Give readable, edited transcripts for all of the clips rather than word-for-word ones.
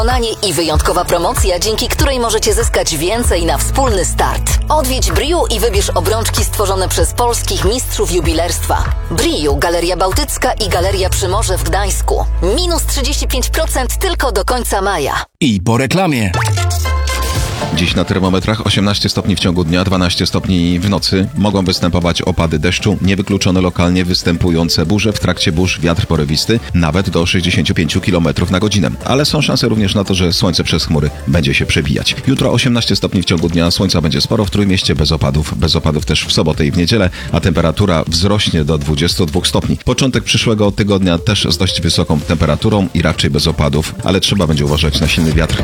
I wyjątkowa promocja, dzięki której możecie zyskać więcej na wspólny start. Odwiedź Briu i wybierz obrączki stworzone przez polskich mistrzów jubilerstwa. Briu, Galeria Bałtycka i Galeria Przymorze w Gdańsku. Minus 35% tylko do końca maja. I po reklamie. Dziś na termometrach 18 stopni w ciągu dnia, 12 stopni w nocy. Mogą występować opady deszczu, niewykluczone lokalnie występujące burze. W trakcie burz wiatr porywisty, nawet do 65 km na godzinę. Ale są szanse również na to, że słońce przez chmury będzie się przebijać. Jutro 18 stopni w ciągu dnia, słońca będzie sporo w Trójmieście, bez opadów. Bez opadów też w sobotę i w niedzielę, a temperatura wzrośnie do 22 stopni. Początek przyszłego tygodnia też z dość wysoką temperaturą i raczej bez opadów, ale trzeba będzie uważać na silny wiatr.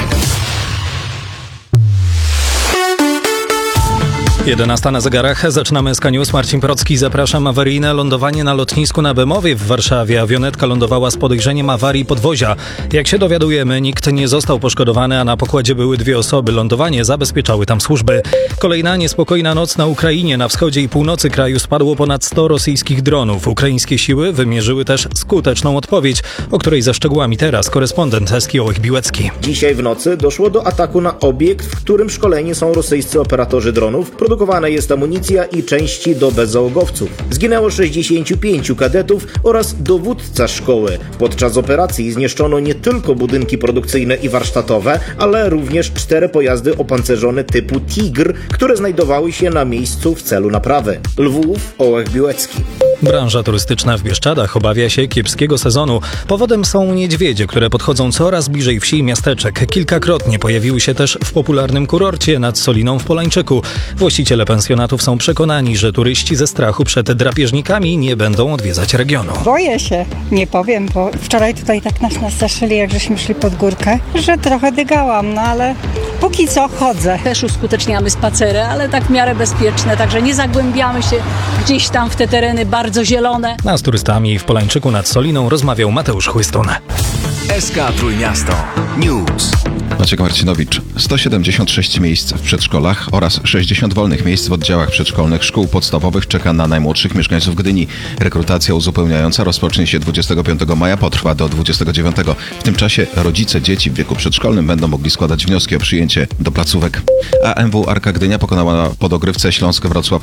11 na zegarach. Zaczynamy z News. Marcin Procki, zapraszam. Awaryjne lądowanie na lotnisku na Bemowie w Warszawie. Awionetka lądowała z podejrzeniem awarii podwozia. Jak się dowiadujemy, nikt nie został poszkodowany, a na pokładzie były 2 osoby. Lądowanie zabezpieczały tam służby. Kolejna niespokojna noc na Ukrainie. Na wschodzie i północy kraju spadło ponad 100 rosyjskich dronów. Ukraińskie siły wymierzyły też skuteczną odpowiedź, o której ze szczegółami teraz korespondent Eski Ołech Biłecki. Dzisiaj w nocy doszło do ataku na obiekt, w którym szkoleni są rosyjscy operatorzy dronów. Produkowana jest amunicja i części do bezzałogowców. Zginęło 65 kadetów oraz dowódca szkoły. Podczas operacji zniszczono nie tylko budynki produkcyjne i warsztatowe, ale również 4 pojazdy opancerzone typu Tigr, które znajdowały się na miejscu w celu naprawy. Lwów, Ołech Biłecki. Branża turystyczna w Bieszczadach obawia się kiepskiego sezonu. Powodem są niedźwiedzie, które podchodzą coraz bliżej wsi i miasteczek. Kilkakrotnie pojawiły się też w popularnym kurorcie nad Soliną w Polańczyku. Właściciele pensjonatów są przekonani, że turyści ze strachu przed drapieżnikami nie będą odwiedzać regionu. Boję się, nie powiem, bo wczoraj tutaj tak nas nastraszyli, jak żeśmy szli pod górkę, że trochę dygałam, no ale póki co chodzę. Też uskuteczniamy spacery, ale tak w miarę bezpieczne, także nie zagłębiamy się gdzieś tam w te tereny bardzo zielone. A z turystami w Polańczyku nad Soliną rozmawiał Mateusz Chłystun. SK Trójmiasto News. Maciek Marcinowicz. 176 miejsc w przedszkolach oraz 60 wolnych miejsc w oddziałach przedszkolnych szkół podstawowych czeka na najmłodszych mieszkańców Gdyni. Rekrutacja uzupełniająca rozpocznie się 25 maja, potrwa do 29. W tym czasie rodzice dzieci w wieku przedszkolnym będą mogli składać wnioski o przyjęcie do placówek. AMW Arka Gdynia pokonała po dogrywce Śląsk Wrocław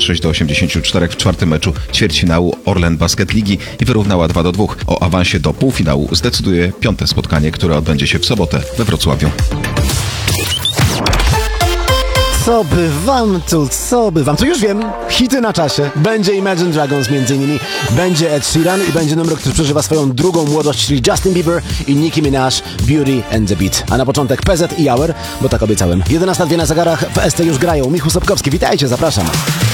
86-84 w 4. meczu ćwierćfinału Orlen Basket Ligi i wyrównała 2-2. O awansie do półfinału zdecyduje 5. spotkanie, które odbędzie się w sobotę we Wrocławiu. Co by wam? To już wiem, hity na czasie. Będzie Imagine Dragons między innymi, będzie Ed Sheeran i będzie numer, który przeżywa swoją drugą młodość, czyli Justin Bieber i Nicki Minaj, Beauty and the Beat. A na początek PZ i Hour, bo tak obiecałem. 11:02 na zegarach, w ST już grają. Michał Sobkowski, witajcie, zapraszam.